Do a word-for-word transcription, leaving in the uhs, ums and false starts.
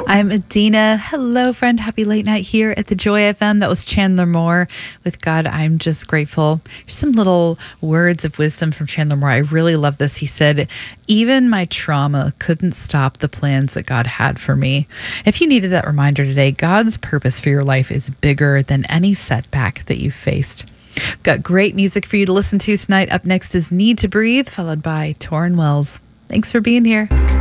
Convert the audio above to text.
I'm Adina. Hello, friend. Happy late night here at the Joy F M. That was Chandler Moore with God, I'm Just Grateful. Here's some little words of wisdom from Chandler Moore. I really love this. He said, even my trauma couldn't stop the plans that God had for me. If you needed that reminder today, God's purpose for your life is bigger than any setback that you've faced. Got great music for you to listen to tonight. Up next is Need to Breathe, followed by Torrin Wells. Thanks for being here.